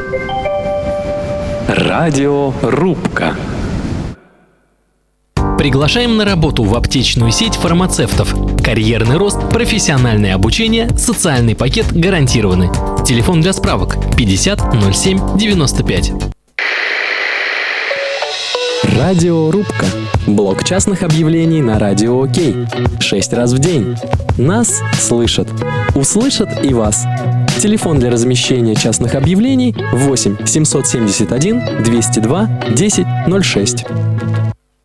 Радиорубка. Приглашаем на работу в аптечную сеть фармацевтов. Карьерный рост, профессиональное обучение, социальный пакет гарантированы. Телефон для справок 50 07 95. Радиорубка. Блок частных объявлений на Радио ОК. 6 раз в день. Нас слышат. Услышат и вас. Телефон для размещения частных объявлений 8 771 202 10 06.